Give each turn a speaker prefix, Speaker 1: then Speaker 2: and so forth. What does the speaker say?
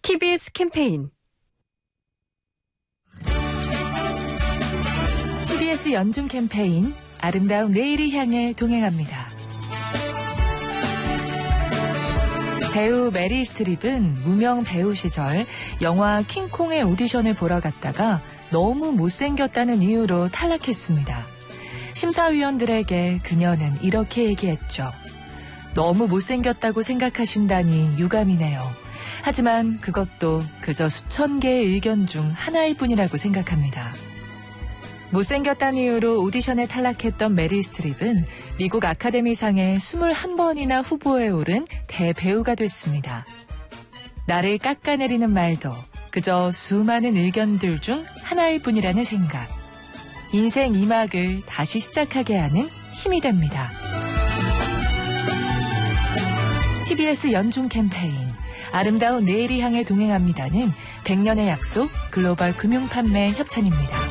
Speaker 1: TBS 캠페인
Speaker 2: TBS 연중 캠페인 아름다운 내일을 향해 동행합니다. 배우 메릴 스트립은 무명 배우 시절 영화 킹콩의 오디션을 보러 갔다가 너무 못생겼다는 이유로 탈락했습니다. 심사위원들에게 그녀는 이렇게 얘기했죠. 너무 못생겼다고 생각하신다니 유감이네요. 하지만 그것도 그저 수천 개의 의견 중 하나일 뿐이라고 생각합니다. 못생겼다는 이유로 오디션에 탈락했던 메릴 스트립은 미국 아카데미상에 21번이나 후보에 오른 대배우가 됐습니다. 나를 깎아내리는 말도 그저 수많은 의견들 중 하나일 뿐이라는 생각. 인생 2막을 다시 시작하게 하는 힘이 됩니다. TBS 연중 캠페인 아름다운 내일을 향해 동행합니다는 100년의 약속 글로벌 금융판매 협찬입니다.